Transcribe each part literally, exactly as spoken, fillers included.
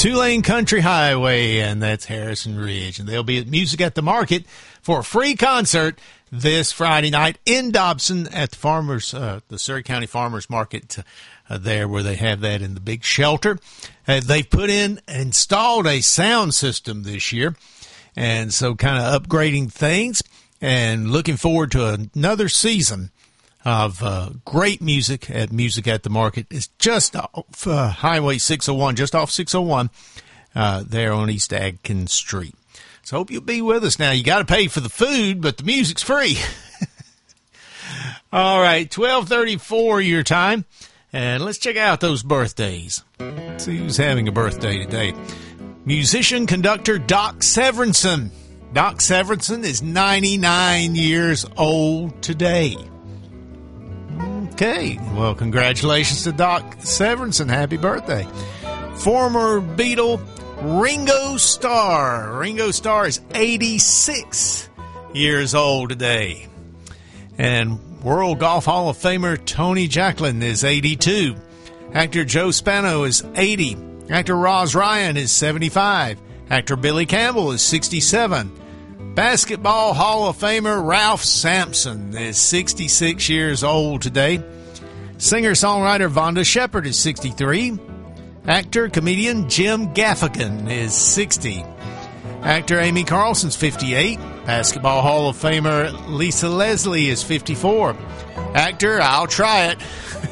Two-Lane Country Highway, and that's Harrison Ridge. And they'll be at Music at the Market for a free concert this Friday night in Dobson at the Farmers, uh, the Surrey County Farmers Market uh, there, where they have that in the big shelter. Uh, they've put in, installed a sound system this year, and so kind of upgrading things and looking forward to another season of uh, great music at Music at the Market. It's just off uh, Highway six oh one, just off six oh one, uh, there on East Adkins Street. So hope you'll be with us. Now, you got to pay for the food, but the music's free. All right, twelve thirty-four your time, and let's check out those birthdays. Let's see who's having a birthday today. Musician, conductor Doc Severinsen. Doc Severinsen is ninety-nine years old today. Okay, well, congratulations to Doc Severinsen. Happy birthday. Former Beatle Ringo Starr. Ringo Starr is eighty-six years old today. And World Golf Hall of Famer Tony Jacklin is eighty-two. Actor Joe Spano is eighty. Actor Roz Ryan is seventy-five. Actor Billy Campbell is sixty-seven. Basketball Hall of Famer Ralph Sampson is sixty-six years old today. Singer-songwriter Vonda Shepard is sixty-three. Actor, comedian Jim Gaffigan is sixty. Actor Amy Carlson's fifty-eight. Basketball Hall of Famer Lisa Leslie is fifty-four. Actor, I'll try it,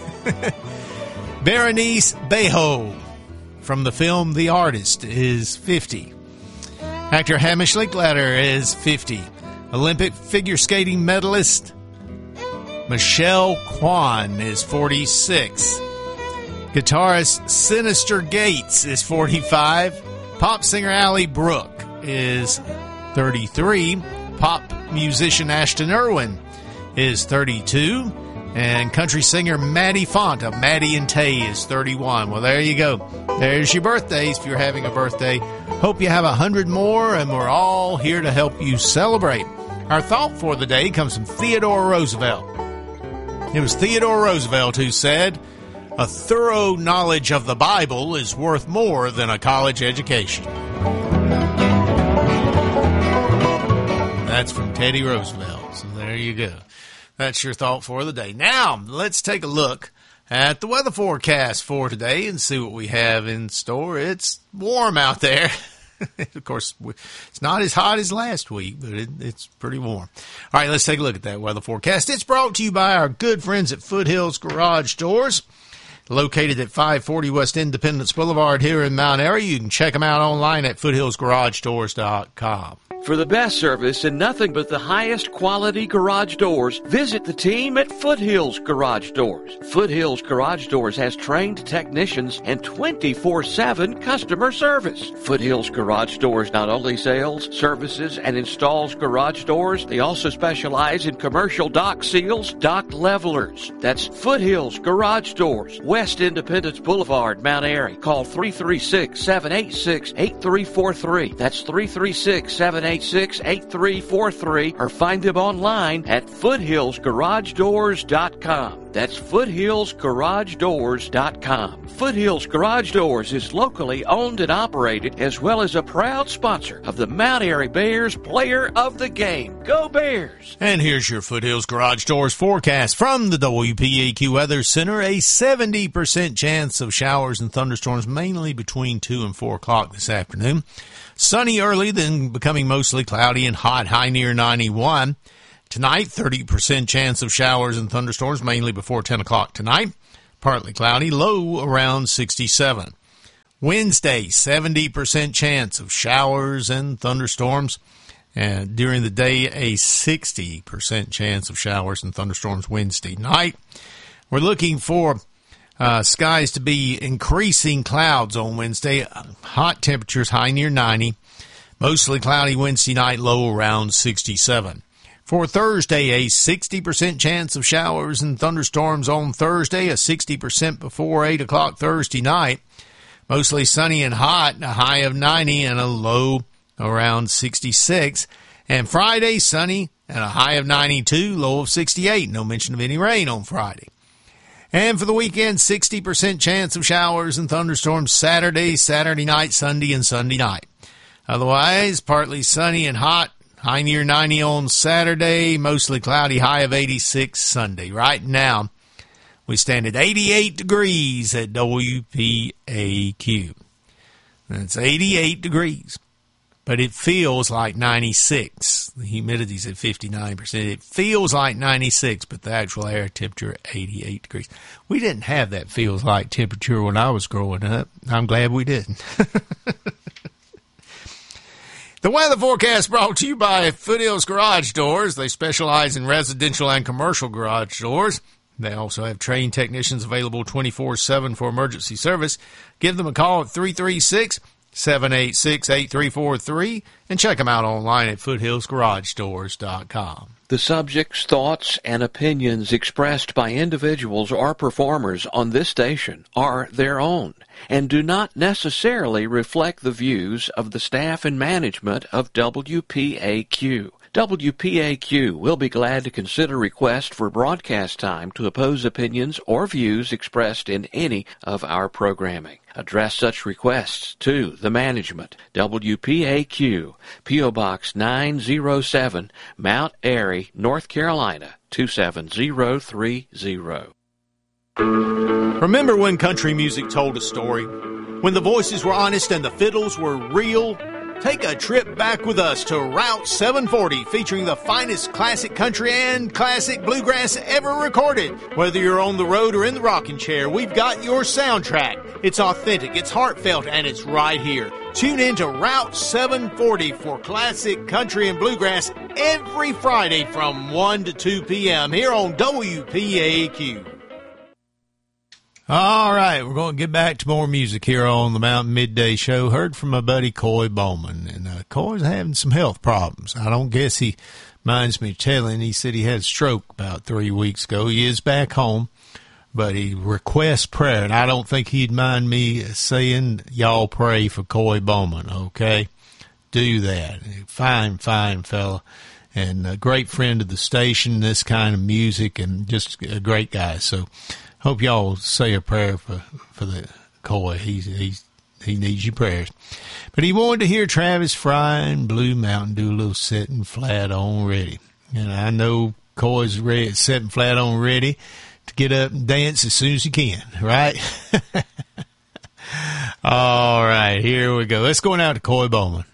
Berenice Bejo from the film The Artist is fifty. Actor Hamish Linklater is fifty. Olympic figure skating medalist Michelle Kwan is forty-six. Guitarist Sinister Gates is forty-five. Pop singer Ally Brooke is thirty-three. Pop musician Ashton Irwin is thirty-two. And country singer Maddie Font of Maddie and Tay is thirty-one. Well, there you go. There's your birthdays if you're having a birthday. Hope you have a hundred more, and we're all here to help you celebrate. Our thought for the day comes from Theodore Roosevelt. It was Theodore Roosevelt who said, "A thorough knowledge of the Bible is worth more than a college education." That's from Teddy Roosevelt. So there you go. That's your thought for the day. Now, let's take a look at the weather forecast for today and see what we have in store. It's warm out there. Of course, it's not as hot as last week, but it, it's pretty warm. All right, let's take a look at that weather forecast. It's brought to you by our good friends at Foothills Garage Doors, located at five forty West Independence Boulevard here in Mount Airy. You can check them out online at foothills garage doors dot com. For the best service and nothing but the highest quality garage doors, visit the team at Foothills Garage Doors. Foothills Garage Doors has trained technicians and twenty-four seven customer service. Foothills Garage Doors not only sells, services, and installs garage doors, they also specialize in commercial dock seals, dock levelers. That's Foothills Garage Doors, West Independence Boulevard, Mount Airy. Call three three six, seven eight six, eight three four three. That's three three six, seven eight six, eight three four three, or find them online at foothills garage doors dot com. That's foothills garage doors dot com. Foothills Garage Doors is locally owned and operated, as well as a proud sponsor of the Mount Airy Bears Player of the Game. Go Bears! And here's your Foothills Garage Doors forecast from the W P A Q Weather Center. A seventy percent chance of showers and thunderstorms, mainly between two and four o'clock this afternoon. Sunny early, then becoming mostly cloudy and hot, high near ninety-one. Tonight, thirty percent chance of showers and thunderstorms, mainly before ten o'clock tonight. Partly cloudy, low around sixty-seven. Wednesday, seventy percent chance of showers and thunderstorms. And during the day, a sixty percent chance of showers and thunderstorms Wednesday night. We're looking for Uh, skies to be increasing clouds on Wednesday. Hot temperatures high near ninety. Mostly cloudy Wednesday night, low around sixty-seven. For Thursday, a sixty percent chance of showers and thunderstorms on Thursday, a sixty percent before eight o'clock Thursday night. Mostly sunny and hot, a high of ninety and a low around sixty-six. And Friday, sunny and a high of ninety-two, low of sixty-eight. No mention of any rain on Friday. And for the weekend, sixty percent chance of showers and thunderstorms Saturday, Saturday night, Sunday, and Sunday night. Otherwise, partly sunny and hot. High near ninety on Saturday, mostly cloudy, high of eighty-six Sunday. Right now, we stand at eighty-eight degrees at W P A Q. That's eighty-eight degrees, but it feels like ninety-six. The humidity's at fifty-nine percent. It feels like ninety-six, but the actual air temperature at eighty-eight degrees. We didn't have that feels like temperature when I was growing up. I'm glad we didn't. The weather forecast brought to you by Foothills Garage Doors. They specialize in residential and commercial garage doors. They also have trained technicians available twenty-four seven for emergency service. Give them a call at three three six, seven eight six, eight three four three and check them out online at foothills garage doors dot com. The subjects, thoughts, and opinions expressed by individuals or performers on this station are their own and do not necessarily reflect the views of the staff and management of W P A Q. W P A Q will be glad to consider requests for broadcast time to oppose opinions or views expressed in any of our programming. Address such requests to the management, W P A Q, P O. Box nine oh seven, Mount Airy, North Carolina, two seven zero three zero. Remember when country music told a story? When the voices were honest and the fiddles were real? Take a trip back with us to Route seven forty, featuring the finest classic country and classic bluegrass ever recorded. Whether you're on the road or in the rocking chair, we've got your soundtrack. It's authentic, it's heartfelt, and it's right here. Tune in to Route seven forty for classic country and bluegrass every Friday from one to two p.m. here on W P A Q. All right, we're going to get back to more music here on the Mountain Midday Show. Heard from my buddy Coy Bowman, and uh, Coy's having some health problems. I don't guess he minds me telling. He said he had a stroke about three weeks ago. He is back home, but he requests prayer, and I don't think he'd mind me saying, y'all pray for Coy Bowman, okay? Do that. Fine, fine fella, and a great friend of the station, this kind of music, and just a great guy. So hope y'all say a prayer for, for the Coy. He's, he's, he needs your prayers. But he wanted to hear Travis Fry and Blue Mountain do a little sitting flat on ready. And I know Coy's ready, sitting flat on ready to get up and dance as soon as he can, right? All right, here we go. Let's go now to Coy Bowman.